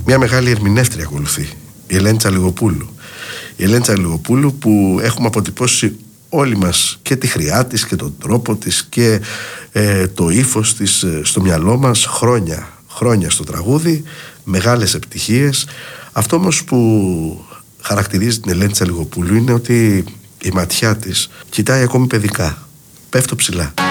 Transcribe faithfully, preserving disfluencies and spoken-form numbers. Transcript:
Μια μεγάλη ερμηνεύτρια ακολουθεί, η Ελένη Τσαλιγοπούλου. Η Ελένη Τσαλιγοπούλου που έχουμε αποτυπώσει όλοι μας και τη χρειά της και τον τρόπο της και ε, το ύφος της ε, στο μυαλό μας χρόνια, χρόνια στο τραγούδι, μεγάλες επιτυχίες. Αυτό όμως που χαρακτηρίζει την Ελένη Τσαλιγοπούλου είναι ότι η ματιά της κοιτάει ακόμη παιδικά. Πέφτω ψηλά.